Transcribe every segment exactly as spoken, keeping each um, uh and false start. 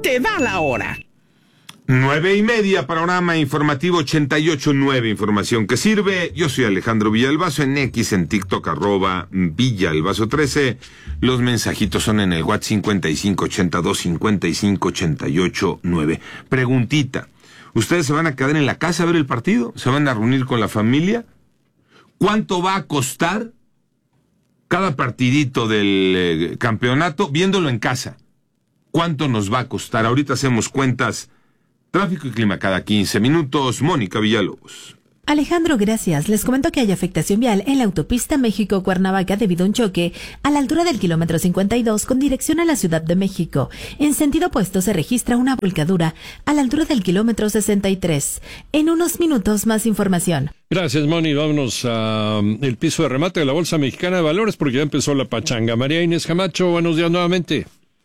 te da la hora. Nueve y media, panorama informativo ochenta y ocho punto nueve, información que sirve. Yo soy Alejandro Villalbazo, en X, en TikTok, arroba Villalbazo trece. Los mensajitos son en el WhatsApp cincuenta y cinco ochenta y dos cincuenta y cinco ochenta y ocho nueve. Preguntita, ¿ustedes se van a quedar en la casa a ver el partido? ¿Se van a reunir con la familia? ¿Cuánto va a costar cada partidito del eh, campeonato viéndolo en casa? ¿Cuánto nos va a costar? Ahorita hacemos cuentas. Tráfico y clima cada quince minutos. Mónica Villalobos. Alejandro, gracias. Les comento que hay afectación vial en la autopista México-Cuernavaca debido a un choque a la altura del kilómetro cincuenta y dos con dirección a la Ciudad de México. En sentido opuesto se registra una volcadura a la altura del kilómetro sesenta y tres. En unos minutos más información. Gracias, Moni. Vámonos al piso de remate de la Bolsa Mexicana de Valores porque ya empezó la pachanga. María Inés Camacho, buenos días nuevamente.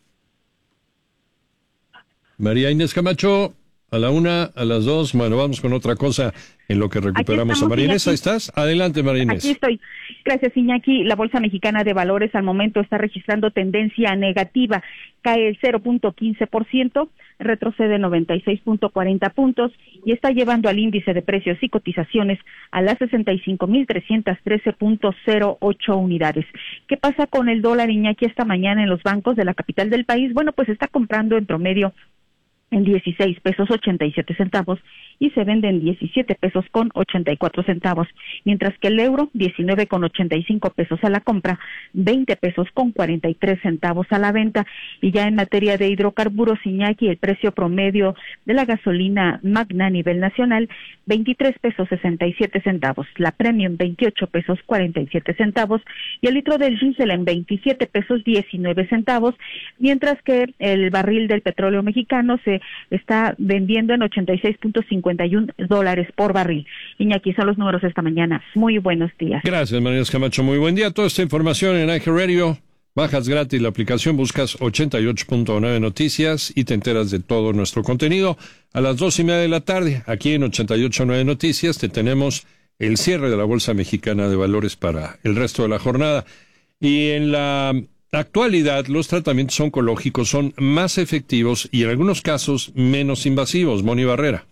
María Inés Camacho. A la una, a las dos, bueno, vamos con otra cosa en lo que recuperamos a María Inés. ¿Ahí estás? Adelante, María Inés. Aquí estoy. Gracias, Iñaki. La Bolsa Mexicana de Valores al momento está registrando tendencia negativa. Cae el cero punto quince por ciento, retrocede noventa y seis punto cuarenta puntos y está llevando al índice de precios y cotizaciones a las sesenta y cinco mil trescientos trece punto cero ocho unidades. ¿Qué pasa con el dólar, Iñaki, esta mañana en los bancos de la capital del país? Bueno, pues está comprando en promedio en dieciséis pesos ochenta y siete centavos y se vende en diecisiete pesos con ochenta y cuatro centavos, mientras que el euro diecinueve con ochenta y cinco pesos a la compra, veinte pesos con cuarenta y tres centavos a la venta. Y ya en materia de hidrocarburos, Iñaki, el precio promedio de la gasolina magna a nivel nacional, veintitrés pesos sesenta y siete centavos, la premium veintiocho pesos cuarenta y siete centavos y el litro del diésel en veintisiete pesos diecinueve centavos, mientras que el barril del petróleo mexicano se está vendiendo en ochenta y seis punto cincuenta y uno dólares por barril. Iñaki, son los números esta mañana. Muy buenos días. Gracias, María Camacho. Muy buen día. Toda esta información en iHeartRadio. Bajas gratis la aplicación, buscas ochenta y ocho punto nueve Noticias y te enteras de todo nuestro contenido. A las dos y media de la tarde, aquí en ochenta y ocho punto nueve Noticias, te tenemos el cierre de la Bolsa Mexicana de Valores para el resto de la jornada. Y en la actualidad, los tratamientos oncológicos son más efectivos y en algunos casos menos invasivos. Moni Barrera.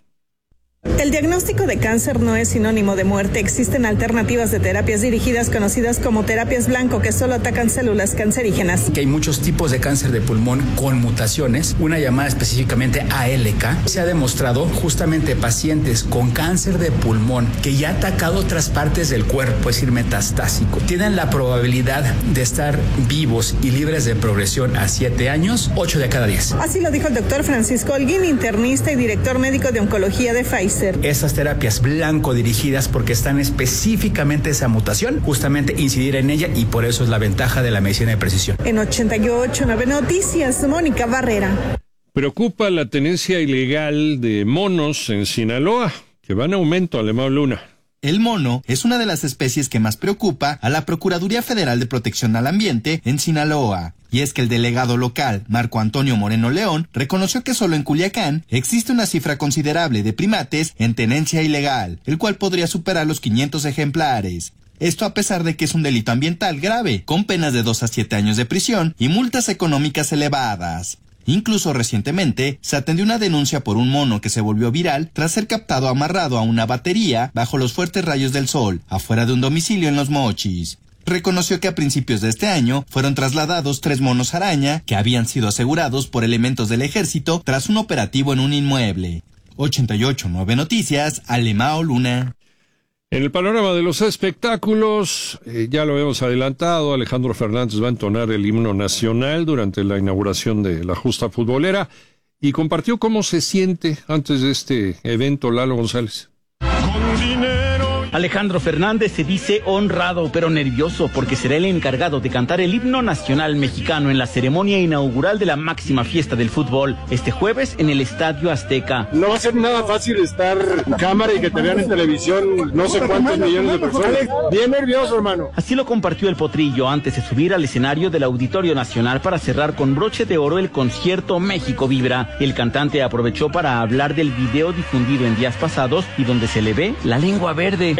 El diagnóstico de cáncer no es sinónimo de muerte. Existen alternativas de terapias dirigidas conocidas como terapias blanco que solo atacan células cancerígenas. Que hay muchos tipos de cáncer de pulmón con mutaciones, una llamada específicamente A L K. Se ha demostrado justamente pacientes con cáncer de pulmón que ya ha atacado otras partes del cuerpo, es decir, metastásico, tienen la probabilidad de estar vivos y libres de progresión a siete años, ocho de cada diez. Así lo dijo el doctor Francisco Holguín, internista y director médico de oncología de Pfizer. Esas terapias blanco dirigidas porque están específicamente esa mutación, justamente incidir en ella y por eso es la ventaja de la medicina de precisión. En ochenta y ocho punto nueve Noticias, Mónica Barrera. Preocupa la tenencia ilegal de monos en Sinaloa, que va en aumento, Alemão Luna. El mono es una de las especies que más preocupa a la Procuraduría Federal de Protección al Ambiente en Sinaloa. Y es que el delegado local, Marco Antonio Moreno León, reconoció que solo en Culiacán existe una cifra considerable de primates en tenencia ilegal, el cual podría superar los quinientos ejemplares. Esto a pesar de que es un delito ambiental grave, con penas de dos a siete años de prisión y multas económicas elevadas. Incluso recientemente se atendió una denuncia por un mono que se volvió viral tras ser captado amarrado a una batería bajo los fuertes rayos del sol, afuera de un domicilio en Los Mochis. Reconoció que a principios de este año fueron trasladados tres monos araña que habían sido asegurados por elementos del ejército tras un operativo en un inmueble. ochenta y ocho punto nueve Noticias, Alemão Luna. En el panorama de los espectáculos, eh, ya lo hemos adelantado, Alejandro Fernández va a entonar el himno nacional durante la inauguración de la justa futbolera y compartió cómo se siente antes de este evento. Lalo González. Alejandro Fernández se dice honrado pero nervioso porque será el encargado de cantar el himno nacional mexicano en la ceremonia inaugural de la máxima fiesta del fútbol este jueves en el Estadio Azteca. No va a ser nada fácil estar en cámara y que te vean en televisión no sé cuántos millones de personas. Bien nervioso, hermano. Así lo compartió el Potrillo antes de subir al escenario del Auditorio Nacional para cerrar con broche de oro el concierto México Vibra. El cantante aprovechó para hablar del video difundido en días pasados y donde se le ve la lengua verde.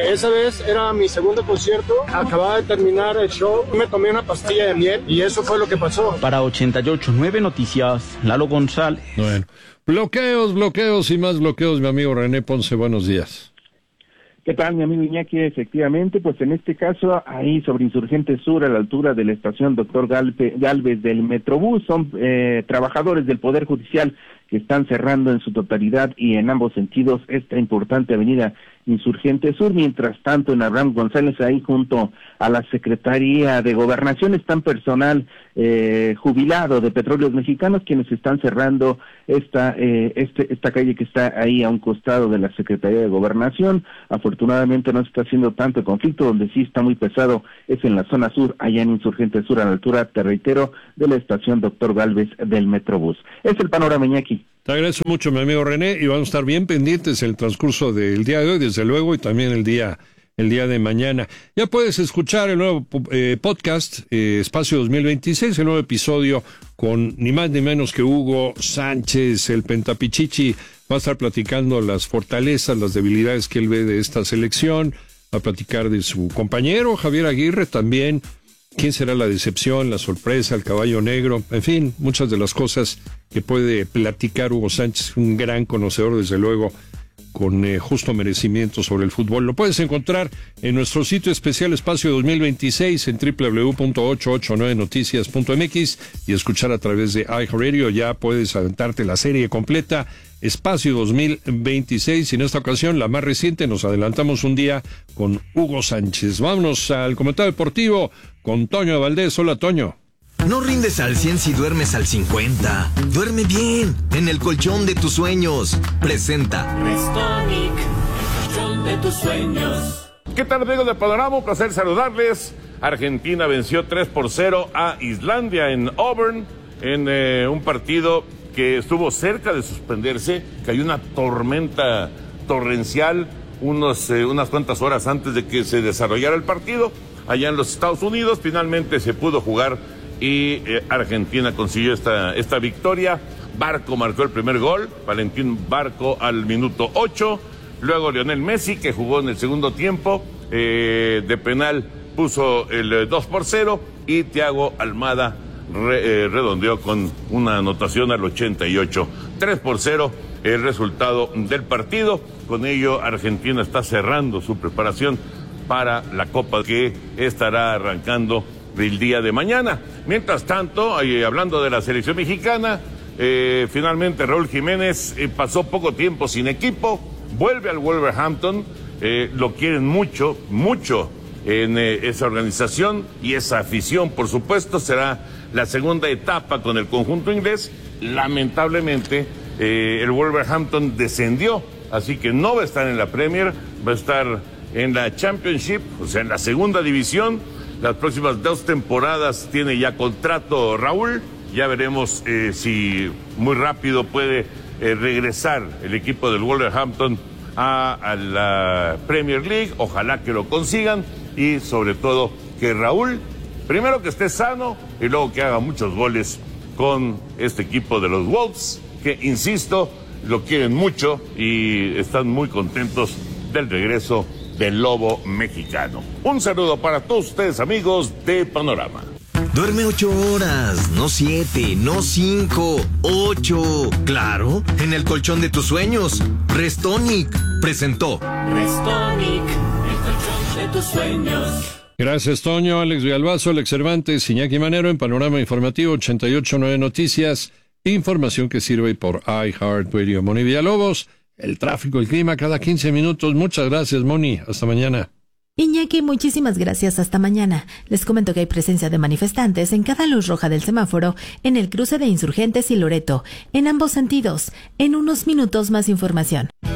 Esa vez era mi segundo concierto, acababa de terminar el show, me tomé una pastilla de miel y eso fue lo que pasó. Para ochenta y ocho punto nueve Noticias, Lalo González. Bueno, bloqueos, bloqueos y más bloqueos, mi amigo René Ponce, buenos días. ¿Qué tal, mi amigo Iñaki? Efectivamente, pues en este caso, ahí sobre Insurgente Sur, a la altura de la estación Doctor Galve, Galvez del Metrobús, son eh, trabajadores del Poder Judicial que están cerrando en su totalidad y en ambos sentidos esta importante avenida Insurgente Sur. Mientras tanto, en Abraham González, ahí junto a la Secretaría de Gobernación, están personal eh, jubilado de Petróleos Mexicanos, quienes están cerrando esta eh, este, esta calle que está ahí a un costado de la Secretaría de Gobernación. Afortunadamente no se está haciendo tanto conflicto, donde sí está muy pesado es en la zona sur, allá en Insurgente Sur, a la altura, te reitero, de la estación Doctor Galvez del Metrobús. Es el panorama, Iñaki. Te agradezco mucho, mi amigo René, y vamos a estar bien pendientes en el transcurso del día de hoy, desde luego, y también el día el día de mañana. Ya puedes escuchar el nuevo eh, podcast, eh, Espacio dos mil veintiséis, el nuevo episodio con ni más ni menos que Hugo Sánchez, el Pentapichichi. Va a estar platicando las fortalezas, las debilidades que él ve de esta selección, va a platicar de su compañero Javier Aguirre también. ¿Quién será la decepción, la sorpresa, el caballo negro? En fin, muchas de las cosas que puede platicar Hugo Sánchez, un gran conocedor, desde luego, con eh, justo merecimiento sobre el fútbol. Lo puedes encontrar en nuestro sitio especial Espacio dos mil veintiséis en doble u doble u doble u punto ochocientos ochenta y nueve noticias punto m x y escuchar a través de iHeartRadio. Ya puedes aventarte la serie completa Espacio dos mil veintiséis, y en esta ocasión, la más reciente, nos adelantamos un día con Hugo Sánchez. Vámonos al comentario deportivo con Toño Valdés. Hola, Toño. No rindes al cien si duermes al cincuenta. Duerme bien, en el colchón de tus sueños. Presenta Restonic, el colchón de tus sueños. ¿Qué tal, amigos de Panorama? Un placer saludarles. Argentina venció tres por cero a Islandia en Auburn, en eh, un partido que estuvo cerca de suspenderse. Cayó una tormenta torrencial unos, eh, unas cuantas horas antes de que se desarrollara el partido allá en los Estados Unidos. Finalmente se pudo jugar y eh, Argentina consiguió esta, esta victoria. Barco marcó el primer gol, Valentín Barco al minuto ocho. Luego Lionel Messi, que jugó en el segundo tiempo, eh, de penal puso el eh, dos por cero, y Thiago Almada Re, eh, redondeó con una anotación al ochenta y ocho. tres por cero el resultado del partido. Con ello Argentina está cerrando su preparación para la Copa que estará arrancando el día de mañana. Mientras tanto, eh, hablando de la selección mexicana, eh, finalmente Raúl Jiménez eh, pasó poco tiempo sin equipo, vuelve al Wolverhampton, eh, lo quieren mucho, mucho en eh, esa organización y esa afición, por supuesto. Será la segunda etapa con el conjunto inglés. Lamentablemente, eh, el Wolverhampton descendió, así que no va a estar en la Premier, va a estar en la Championship, o sea, en la segunda división. Las próximas dos temporadas tiene ya contrato Raúl. Ya veremos eh, si muy rápido puede eh, regresar el equipo del Wolverhampton a, a la Premier League. Ojalá que lo consigan, y sobre todo que Raúl, primero que esté sano y luego que haga muchos goles con este equipo de los Wolves, que, insisto, lo quieren mucho y están muy contentos del regreso del Lobo mexicano. Un saludo para todos ustedes, amigos de Panorama. Duerme ocho horas, no siete, no cinco, ocho. Claro, en el colchón de tus sueños. Restonic presentó Restonic, el colchón de tus sueños. Gracias, Toño. Alex Villalbazo, Alex Cervantes, Iñaki Manero en Panorama Informativo ochenta y ocho punto nueve Noticias. Información que sirve por iHeartRadio. Moni Villalobos, el tráfico, el clima cada quince minutos. Muchas gracias, Moni. Hasta mañana. Iñaki, muchísimas gracias. Hasta mañana. Les comento que hay presencia de manifestantes en cada luz roja del semáforo en el cruce de Insurgentes y Loreto, en ambos sentidos. En unos minutos más información.